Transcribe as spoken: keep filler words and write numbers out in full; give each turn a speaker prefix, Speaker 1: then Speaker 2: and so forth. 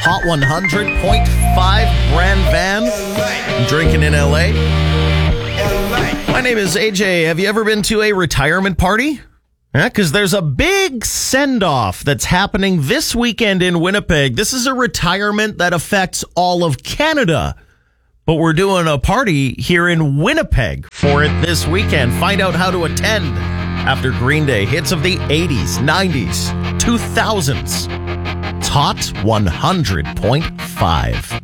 Speaker 1: Hot one hundred point five Brand Van. I'm drinking in L A. My name is A J. Have you ever been to a retirement party? Yeah, because there's a big send-off that's happening this weekend in Winnipeg. This is a retirement that affects all of Canada. But we're doing a party here in Winnipeg for it this weekend. Find out how to attend after Green Day. Hits of the eighties, nineties, two thousands. It's Hot one hundred point five.